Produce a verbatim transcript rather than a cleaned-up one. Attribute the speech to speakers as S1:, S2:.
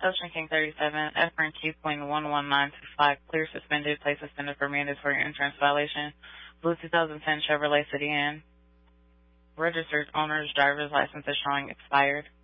S1: Ocean King thirty-seven, F R N Q point one one nine two five, clear suspended, place suspended for mandatory insurance violation. Blue two thousand ten Chevrolet Sedan. Registered owner's driver's license is showing expired.